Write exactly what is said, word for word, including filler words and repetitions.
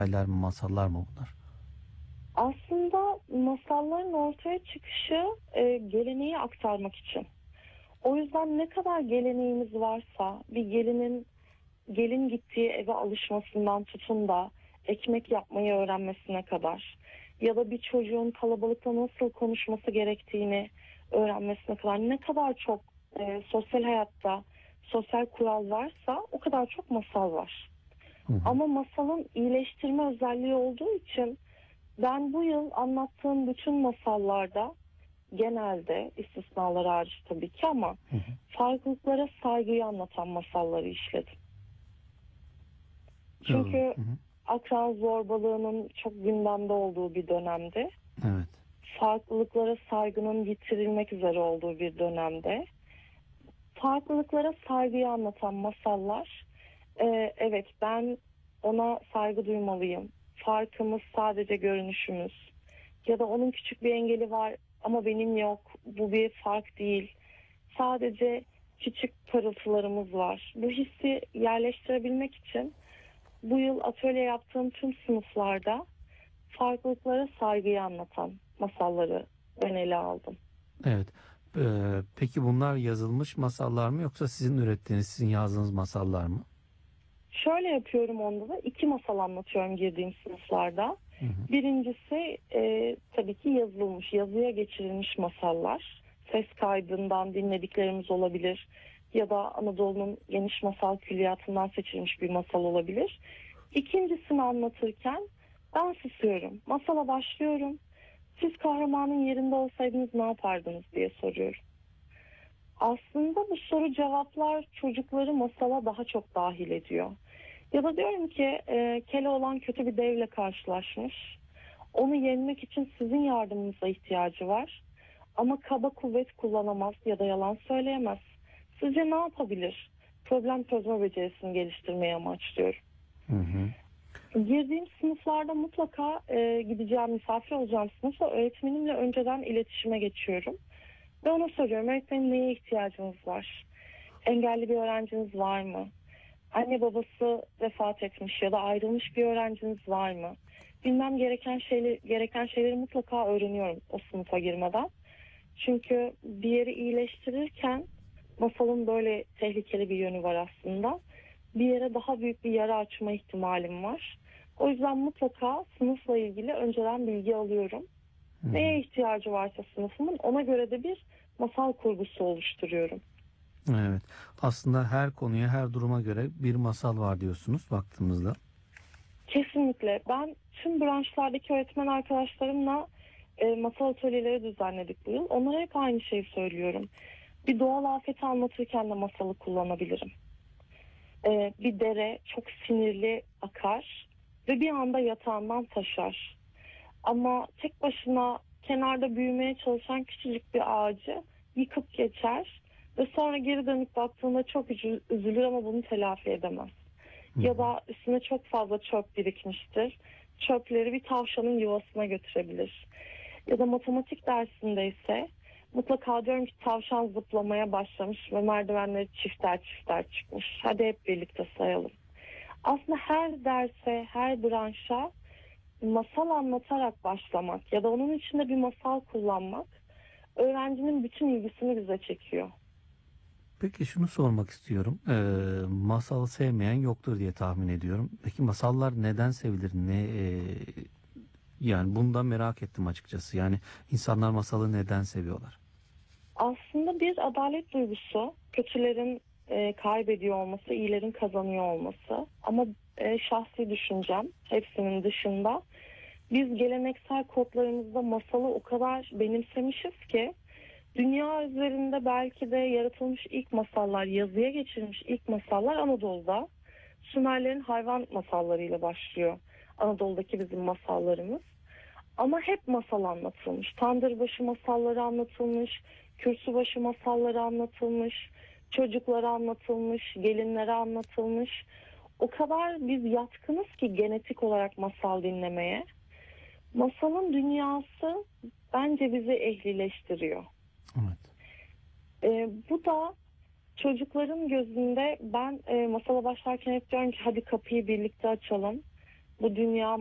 hikayeler mi, masallar mı bunlar? Aslında masalların ortaya çıkışı e, geleneği aktarmak için. O yüzden ne kadar geleneğimiz varsa bir gelinin gelin gittiği eve alışmasından tutun da ekmek yapmayı öğrenmesine kadar ya da bir çocuğun kalabalıkta nasıl konuşması gerektiğini öğrenmesine kadar ne kadar çok e, sosyal hayatta sosyal kural varsa o kadar çok masal var. Hı hı. Ama masalın iyileştirme özelliği olduğu için ben bu yıl anlattığım bütün masallarda genelde istisnalar hariç tabii ki ama Hı hı. farklılıklara saygıyı anlatan masalları işledim. Hı Çünkü hı. akran zorbalığının çok gündemde olduğu bir dönemde, Evet. farklılıklara saygının yitirilmek üzere olduğu bir dönemde, farklılıklara saygıyı anlatan masallar, e, evet ben ona saygı duymalıyım. Farkımız sadece görünüşümüz ya da onun küçük bir engeli var ama benim yok. Bu bir fark değil. Sadece küçük parıltılarımız var. Bu hissi yerleştirebilmek için bu yıl atölye yaptığım tüm sınıflarda farklılıklara saygıyı anlatan masalları ben ele aldım. Evet. Ee, peki bunlar yazılmış masallar mı yoksa sizin ürettiğiniz, sizin yazdığınız masallar mı? Şöyle yapıyorum onda da iki masal anlatıyorum girdiğim sınıflarda. Hı hı. Birincisi e, tabii ki yazılmış, yazıya geçirilmiş masallar. Ses kaydından dinlediklerimiz olabilir ya da Anadolu'nun geniş masal külliyatından seçilmiş bir masal olabilir. İkincisini anlatırken ben susuyorum. Masala başlıyorum. Siz kahramanın yerinde olsaydınız ne yapardınız diye soruyorum. Aslında bu soru cevaplar çocukları masala daha çok dahil ediyor. Ya da diyorum ki e, Keloğlan kötü bir devle karşılaşmış. Onu yenmek için sizin yardımınıza ihtiyacı var. Ama kaba kuvvet kullanamaz ya da yalan söyleyemez. Sizce ne yapabilir? Problem çözme becerisini geliştirmeyi amaçlıyorum. Hı hı. Girdiğim sınıflarda mutlaka e, gideceğim, misafir olacağım sınıfla öğretmenimle önceden iletişime geçiyorum. Ve ona soruyorum, öğretmenim neye ihtiyacınız var? Engelli bir öğrenciniz var mı? Anne babası vefat etmiş ya da ayrılmış bir öğrenciniz var mı? Bilmem gereken şeyleri, gereken şeyleri mutlaka öğreniyorum o sınıfa girmeden. Çünkü bir yeri iyileştirirken masalın böyle tehlikeli bir yönü var aslında. Bir yere daha büyük bir yara açma ihtimalim var. O yüzden mutlaka sınıfla ilgili önceden bilgi alıyorum. Hı hı. Neye ihtiyacı varsa sınıfımın ona göre de bir masal kurgusu oluşturuyorum. Evet. Aslında her konuya, her duruma göre bir masal var diyorsunuz baktığımızda. Kesinlikle. Ben tüm branşlardaki öğretmen arkadaşlarımla e, masal atölyeleri düzenledik bu yıl. Onlara hep aynı şeyi söylüyorum. Bir doğal afeti anlatırken de masalı kullanabilirim. E, bir dere çok sinirli akar ve bir anda yatağından taşar. Ama tek başına kenarda büyümeye çalışan küçücük bir ağacı yıkıp geçer ve sonra geri dönüp baktığında çok üzü- üzülür ama bunu telafi edemez. Hı hı. Ya da üstüne çok fazla çöp birikmiştir. Çöpleri bir tavşanın yuvasına götürebilir. Ya da matematik dersinde ise mutlaka diyorum ki tavşan zıplamaya başlamış ve merdivenleri çifter çifter çıkmış. Hadi hep birlikte sayalım. Aslında her derse, her branşa masal anlatarak başlamak ya da onun içinde bir masal kullanmak öğrencinin bütün ilgisini bize çekiyor. Peki şunu sormak istiyorum. Ee, masalı sevmeyen yoktur diye tahmin ediyorum. Peki masallar neden sevilir? Ne e, yani bundan merak ettim açıkçası. Yani insanlar masalı neden seviyorlar? Aslında bir adalet duygusu, kötülerin e, kaybediyor olması, iyilerin kazanıyor olması. Ama e, şahsi düşüncem hepsinin dışında biz geleneksel kodlarımızda masalı o kadar benimsemişiz ki dünya üzerinde belki de yaratılmış ilk masallar, yazıya geçirilmiş ilk masallar Anadolu'da. Sümerlerin hayvan masallarıyla başlıyor Anadolu'daki bizim masallarımız. Ama hep masal anlatılmış. Tandırbaşı masalları anlatılmış, kürsübaşı masalları anlatılmış, çocuklara anlatılmış, gelinlere anlatılmış. O kadar biz yatkınız ki genetik olarak masal dinlemeye. Masalın dünyası bence bizi ehlileştiriyor. Evet. Ee, bu da çocukların gözünde ben e, masala başlarken hep diyorum ki hadi kapıyı birlikte açalım. bu dünya